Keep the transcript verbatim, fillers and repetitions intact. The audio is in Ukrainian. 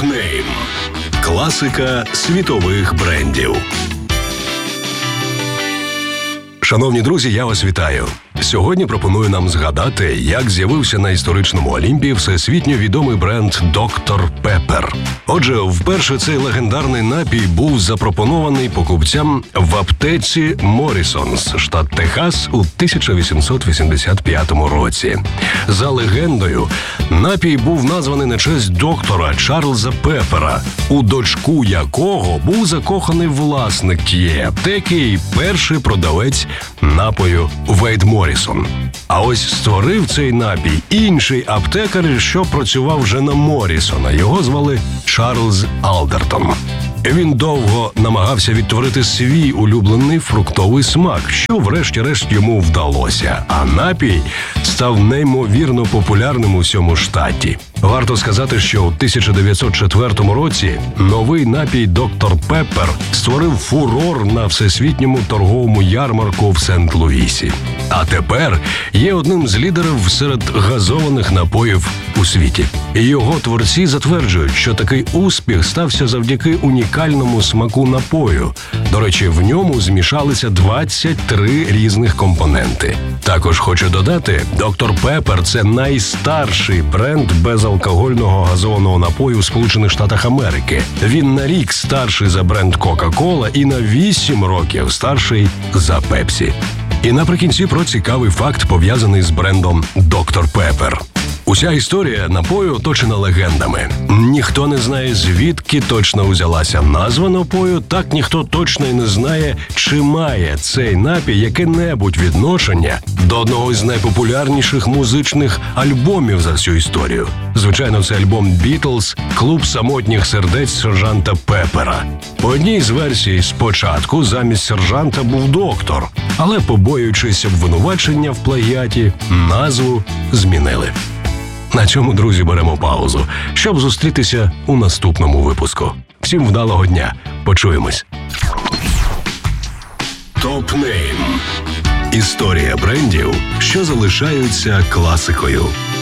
Топ-нейм. Класика світових брендів. Шановні друзі, я вас вітаю. Сьогодні пропоную нам згадати, як з'явився на історичному Олімпі всесвітньо відомий бренд доктор Пеппер. Отже, вперше цей легендарний напій був запропонований покупцям в аптеці Моррісонс, штат Техас, у тисяча вісімсот вісімдесят п'ятому році. За легендою, напій був названий на честь доктора Чарльза Пеппера, у дочку якого був закоханий власник тієї аптеки і перший продавець напою Вейд Моррісон. А ось створив цей напій інший аптекар, що працював вже на Моррісона. Його звали Чарльз Алдертон. Він довго намагався відтворити свій улюблений фруктовий смак, що врешті-решт йому вдалося. А напій став неймовірно популярним у всьому штаті. Варто сказати, що у тисяча дев'ятсот четвертому році новий напій доктор Пеппер створив фурор на всесвітньому торговому ярмарку в Сент-Луїсі. А тепер є одним з лідерів серед газованих напоїв у світі. Його творці затверджують, що такий успіх стався завдяки унікальному смаку напою. До речі, в ньому змішалися двадцять три різних компоненти. Також хочу додати, доктор Пеппер – це найстарший бренд безалкогольного газованого напою у Сполучених Штатах Америки. Він на рік старший за бренд Кока-Кола і на вісім років старший за Пепсі. І наприкінці про цікавий факт, пов'язаний з брендом доктор Пеппер. Уся історія напою оточена легендами. Ніхто не знає, звідки точно узялася назва напою, так ніхто точно й не знає, чи має цей напій яке-небудь відношення до одного з найпопулярніших музичних альбомів за всю історію. Звичайно, це альбом «Бітлз» «Клуб самотніх сердець сержанта Пеппера». По одній з версій, спочатку замість сержанта був доктор, але, побоюючись обвинувачення в плагіаті, назву змінили. На цьому, друзі, беремо паузу, щоб зустрітися у наступному випуску. Всім вдалого дня. Почуємось. Топ-нейм. Історія брендів, що залишаються класикою.